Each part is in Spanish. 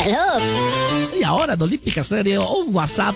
Hello. Y ahora en Olímpica Estéreo, un WhatsApp.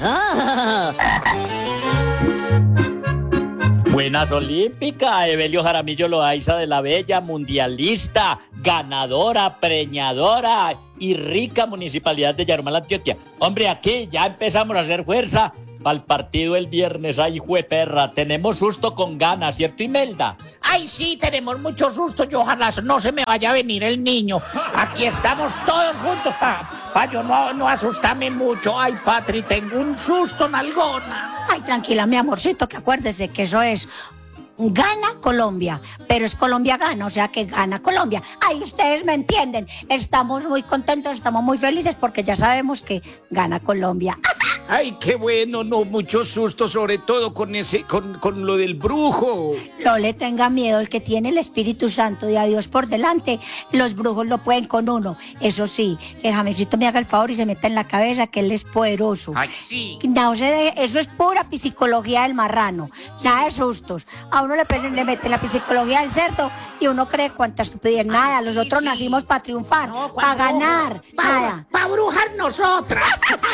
Buenas Olímpicas, Evelio Jaramillo Loaiza de la Bella, mundialista, ganadora, preñadora y rica municipalidad de Yarumal, Antioquia. Hombre, aquí ya empezamos a hacer fuerza para el partido el viernes. Ay, jueperra, tenemos susto con ganas, ¿cierto, Imelda? Ay, sí, tenemos mucho susto y ojalá no se me vaya a venir el niño. Aquí estamos todos juntos para yo no asustarme mucho. Ay, Patri, tengo un susto, nalgona. Ay, tranquila, mi amorcito, que acuérdese que eso es gana Colombia, pero es Colombia gana, o sea que gana Colombia. Ay, ustedes me entienden. Estamos muy contentos, estamos muy felices porque ya sabemos que gana Colombia. Ay, qué bueno, no, mucho susto, sobre todo con lo del brujo. No le tenga miedo, el que tiene el Espíritu Santo y a Dios por delante, los brujos lo pueden con uno. Eso sí, que Jamesito me haga el favor y se meta en la cabeza que él es poderoso. Ay, sí. No se deje, eso es pura psicología del marrano, nada de sustos. A uno le mete la psicología del cerdo y uno cree cuánta estupidez, nada. Los otros sí. Nacimos para triunfar, No, para ganar, nada. Para brujar nosotras.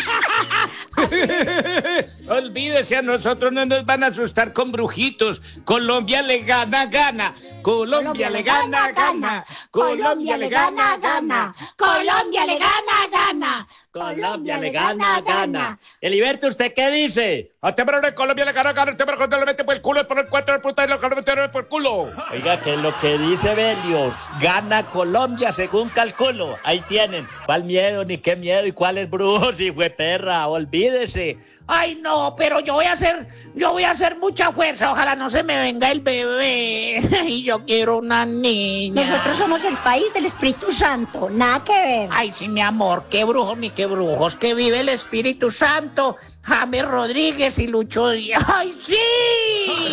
Olvídese, a nosotros no nos van a asustar con brujitos. Colombia le gana, gana. Colombia le gana, gana. Colombia le gana, gana. Colombia le gana, gana. Colombia le gana, gana. Eliberto, ¿usted qué dice? A temprano en Colombia le gana, gana. Temprano cuando le mete por el culo, por el 4 de puta y lo que le mete por el culo. Oiga, que lo que dice Belio, gana Colombia según calculo. Ahí tienen. ¿Cuál miedo, ni qué miedo y cuáles brujos, y fue perra? Olvídese. Ay, no, pero yo voy a hacer mucha fuerza. Ojalá no se me venga el bebé. Y yo quiero una niña. Nosotros somos el país del Espíritu Santo, nada que ver. Ay, sí, mi amor, qué brujos ni qué brujos. Que vive el Espíritu Santo. James Rodríguez y Lucho Díaz. ¡Ay, sí!